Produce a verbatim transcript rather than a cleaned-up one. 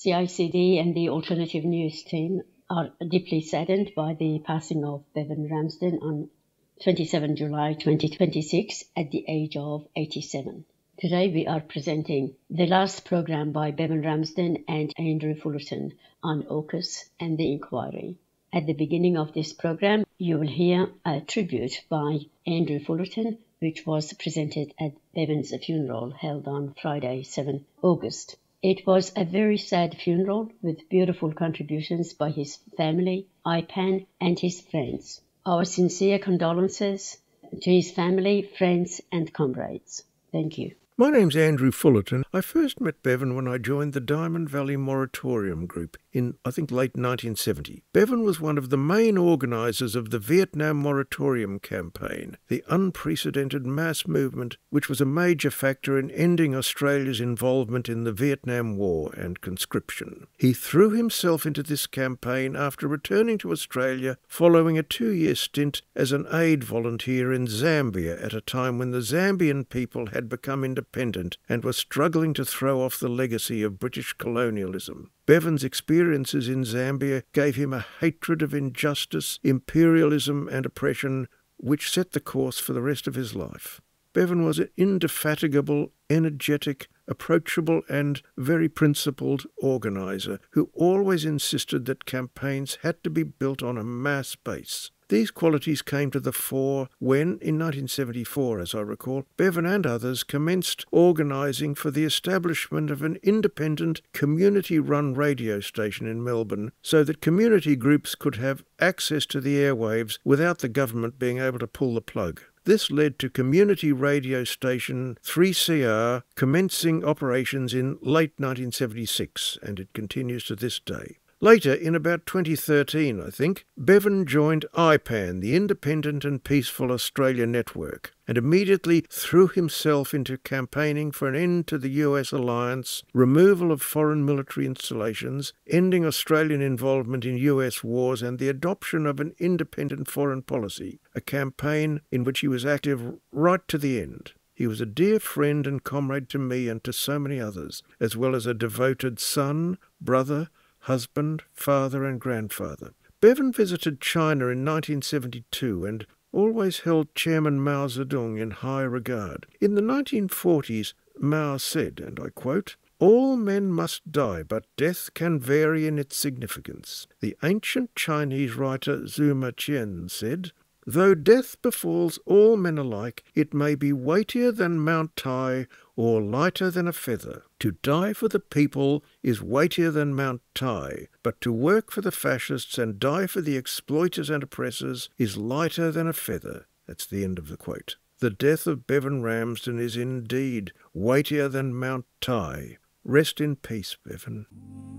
C I C D and the Alternative News team are deeply saddened by the passing of Bevan Ramsden on the twenty-seventh of July twenty twenty-six at the age of eighty-seven. Today we are presenting the last program by Bevan Ramsden and Andrew Fullerton on AUKUS and the inquiry. At the beginning of this program, you will hear a tribute by Andrew Fullerton, which was presented at Bevan's funeral held on Friday, the seventh of August. It was a very sad funeral with beautiful contributions by his family, I PAN, and his friends. Our sincere condolences to his family, friends, and comrades. Thank you. My name's Andrew Fullerton. I first met Bevan when I joined the Diamond Valley Moratorium Group in, I think, late nineteen seventy. Bevan was one of the main organisers of the Vietnam Moratorium Campaign, the unprecedented mass movement which was a major factor in ending Australia's involvement in the Vietnam War and conscription. He threw himself into this campaign after returning to Australia following a two-year stint as an aid volunteer in Zambia at a time when the Zambian people had become independent. independent and was struggling to throw off the legacy of British colonialism. Bevan's experiences in Zambia gave him a hatred of injustice, imperialism and oppression which set the course for the rest of his life. Bevan was an indefatigable, energetic, approachable and very principled organiser who always insisted that campaigns had to be built on a mass base. These qualities came to the fore when, in nineteen seventy-four, as I recall, Bevan and others commenced organising for the establishment of an independent, community-run radio station in Melbourne so that community groups could have access to the airwaves without the government being able to pull the plug. This led to community radio station three C R commencing operations in late nineteen seventy-six, and it continues to this day. Later, in about twenty thirteen, I think, Bevan joined I PAN, the Independent and Peaceful Australia Network, and immediately threw himself into campaigning for an end to the U S alliance, removal of foreign military installations, ending Australian involvement in U S wars, and the adoption of an independent foreign policy, a campaign in which he was active right to the end. He was a dear friend and comrade to me and to so many others, as well as a devoted son, brother, husband, father and grandfather. Bevan visited China in nineteen seventy-two and always held Chairman Mao Zedong in high regard. In the nineteen forties, Mao said, and I quote, "All men must die, but death can vary in its significance." The ancient Chinese writer Zhuma Qian said, "Though death befalls all men alike, it may be weightier than Mount Tai or lighter than a feather. To die for the people is weightier than Mount Tai, but to work for the fascists and die for the exploiters and oppressors is lighter than a feather." That's the end of the quote. The death of Bevan Ramsden is indeed weightier than Mount Tai. Rest in peace, Bevan.